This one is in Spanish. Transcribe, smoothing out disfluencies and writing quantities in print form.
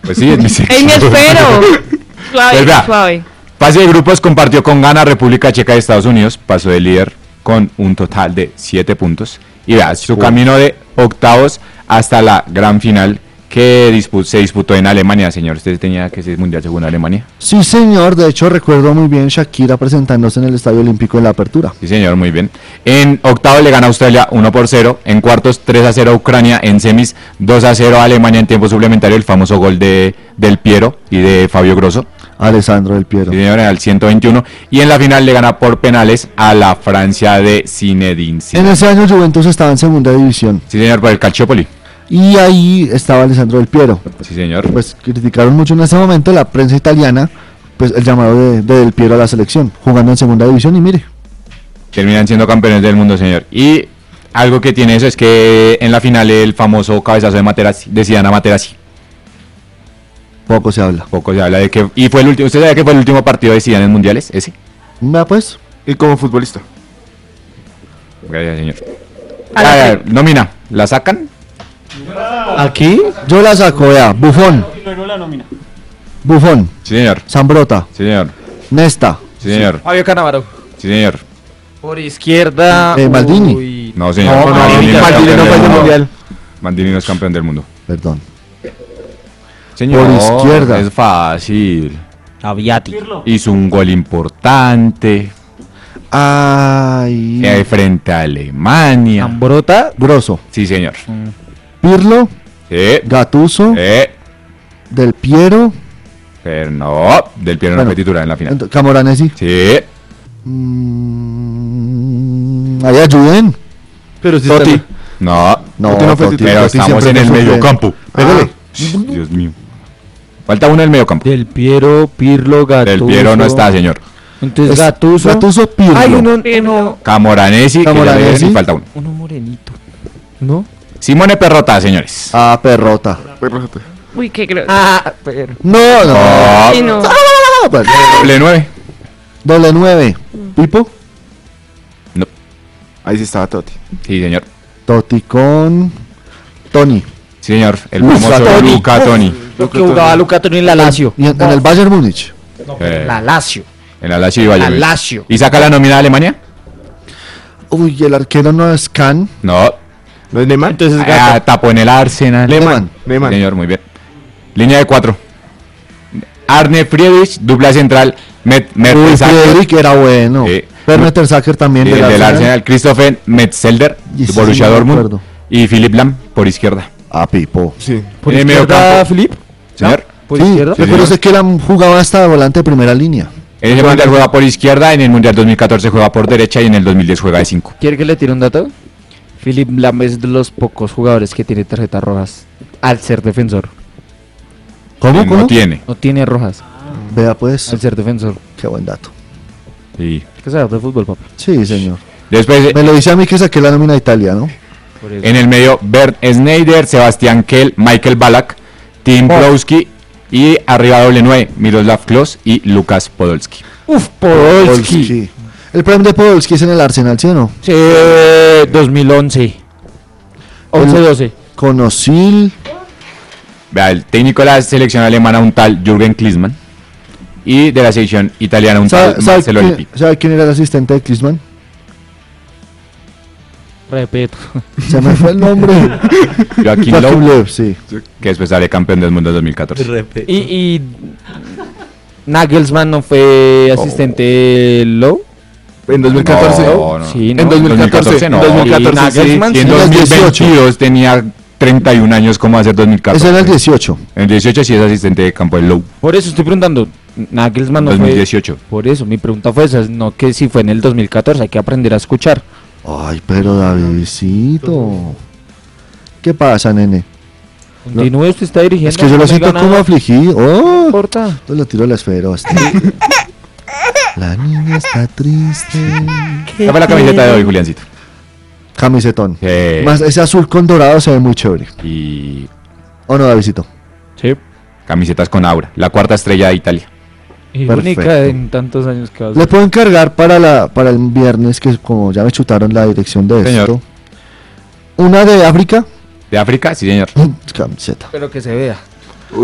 Pues sí, es mi sección. ¡Ey, me espero! Suave, Pues vea, suave. Fase de grupos compartió con Ghana, República Checa y Estados Unidos. Pasó de líder con un total de 7 puntos. Y vea, su camino de octavos hasta la gran final que se disputó en Alemania, señor. ¿Usted tenía que ser mundial según Alemania? Sí, señor. De hecho, recuerdo muy bien Shakira presentándose en el Estadio Olímpico en la apertura. Sí, señor, muy bien. En octavos le gana Australia 1-0. En cuartos 3-0 a Ucrania. En semis 2-0 a Alemania en tiempo suplementario. El famoso gol del Piero y de Fabio Grosso. Alessandro Del Piero. Sí, señor, en el 121. Y en la final le gana por penales a la Francia de Zinedine En Zidane. ese año Juventus estaba en segunda división. Sí, señor, por el Calciopoli. Y ahí estaba Alessandro Del Piero. Sí, señor. Pues criticaron mucho en ese momento la prensa italiana, pues el llamado de Del Piero a la selección, jugando en segunda división y mire. Terminan siendo campeones del mundo, señor. Y algo que tiene eso es que en la final el famoso cabezazo de Materazzi, de Zidane a Materazzi. Poco se habla. Poco se habla de que... Y fue el último... ¿Usted sabe que fue el último partido de Zidane en mundiales? Ese. Vea pues. Y como futbolista. Gracias, señor. A la Ah, nómina. ¿La sacan? Aquí yo la saco, vea. Buffon. Buffon. Sí, señor. Zambrota. Sí, señor. Nesta. Sí, señor. Fabio Cannavaro. Sí, señor. Por izquierda. Maldini. uy, No, señor. No, Maldini no es Maldini campeón no del fue del mundo. mundial. Maldini no es campeón del mundo. Perdón. Señor, Por izquierda. es fácil. Aviati. Hizo un gol importante Ay. frente a Alemania. Ambrota. Grosso. Sí, señor. Pirlo. Sí. Gattuso. Del Piero. Pero no, Del Piero no Bueno, fue titular en la final. Camoranesi. Sí. Ahí ayuden. Pero si Totti. está- No. No, Totti no fue Totti, titular. Pero Totti estamos siempre en el fue medio suplente. campo. Pégale. Dios mío. Falta uno en el medio campo. Del Piero, Pirlo, Gattuso. Del Piero no está, señor. Entonces Es Gattuso. Gattuso, Pirlo. Hay uno Camoranesi, que ya le Camoranesi. dieron y falta uno. Uno morenito. ¿No? Simone Perrota, señores. Ah, Perrota. Perrójate. Uy, qué grosso. Pero. No. Sí, no. Bueno, Doble 9. doble 9. Pipo. No. Ahí sí estaba Totti. Sí, señor. Totti con Tony. Sí, señor. El Luca famoso Toni. Luca Toni. Lo que jugaba Luca Toni en la Lazio. Y en el Bayern Múnich. La Lazio. En la Lazio y Bayern. La Lazio. ¿Y saca la nómina de Alemania? Uy, el arquero no es Kahn. No. ¿No es Neymar? Entonces Tapó en el Arsenal. Lehmann. Neymar. Señor, muy bien. Línea de 4. Arne Friedrich, dupla central. Uy, Mertesacker. Friedrich era bueno. Sí. Per Mertesacker también. El del Arsenal. Christopher Metzelder, Y ese Borussia sí no me Dortmund. acuerdo. Y Philip Lam, por izquierda. Ah, Pipo. Sí. por en el medio izquierda, campo. Filip. Señor. Por Sí, izquierda. pero sé que él jugaba hasta volante de primera línea. En ese mundial juega por izquierda, en el mundial 2014 juega por derecha y en el 2010 juega de 5. ¿Quiere que le tire un dato? Philip Lam es de los pocos jugadores que tiene tarjetas rojas al ser defensor. ¿Cómo? No tiene. No tiene rojas Vea pues. al ser defensor. Qué buen dato. Sí. ¿Qué sabe de fútbol, papá? Sí, señor. Después, Me lo dice a mí que saqué la nómina de Italia, ¿no? Por eso. en el medio, Bert Schneider, Sebastián Kell, Michael Ballack, Tim Browski y arriba doble 9, Miroslav Klose y Lukas Podolski. Uf, Podolski. Sí. El premio de Podolski es en el Arsenal, ¿sí o no? Sí, 2011. 11-12. Con Osil. Vea, el técnico de la selección alemana un tal Jürgen Klinsmann y de la selección italiana un tal Marcelo Lippi. ¿Sabe quién era el asistente de Klinsmann? Repito. Se me fue el nombre. Joachim Joachim Löw, Löw, sí. que después sale campeón del mundo en 2014. Y Nagelsmann no fue asistente Low. En 2014. No, no. Sí, En ¿no? 2014 no. En 2014 Y Nagelsmann Y en sí, en el 2022 tenía 31 años, ¿cómo va a ser 2014? Ese era el 18. En el 18 sí es asistente de campo del Low. Por eso estoy preguntando. Nagelsmann no 2018. fue. Por eso, mi pregunta fue esa. No que si fue en el 2014. Hay que aprender a escuchar. Ay, pero Davidcito. ¿Qué pasa, nene? Continúe, usted está dirigiendo. Es que yo no lo me siento diga como nada. afligido. No Oh, importa. entonces lo tiro a la esfera. hostia. La niña está triste. Esa fue la camiseta de hoy, Juliancito. Camisetón. Sí. Más ese azul con dorado se ve muy chévere. Y ¿O no, Davidito? Sí. camisetas con aura. La cuarta estrella de Italia. Y Perfecto. única en tantos años que va a Le ser. puedo encargar para el viernes, que como ya me chutaron la dirección de Señor. esto. Una de África. ¿De África? Sí, señor. Camiseta. Pero que se vea.